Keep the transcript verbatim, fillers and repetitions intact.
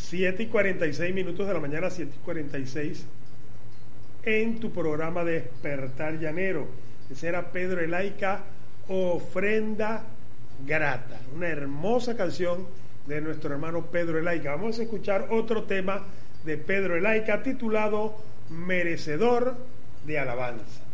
siete y cuarenta y seis minutos de la mañana, siete y cuarenta y seis, en tu programa Despertar Llanero. Ese era Pedro Elaica, Ofrenda Grata, una hermosa canción de nuestro hermano Pedro Elaica. Vamos a escuchar otro tema de Pedro Elaica titulado Merecedor de Alabanza.